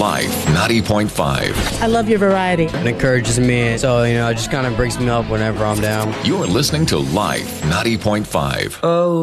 Life 90.5. I love your variety. It encourages me, so, it just kind of breaks me up whenever I'm down. You're listening to Life 90.5. Oh.